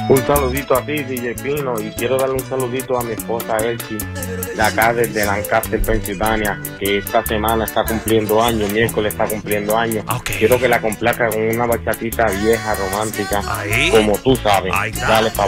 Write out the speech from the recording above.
Un saludito a ti, DJ Pino, y quiero darle un saludito a mi esposa Elsie, de acá desde Lancaster, Pensilvania, que esta semana está cumpliendo años, miércoles está cumpliendo años. Okay. Quiero que la complazca con una bachatita vieja, romántica, Ahí. como tú sabes. Ahí está. Dale pa'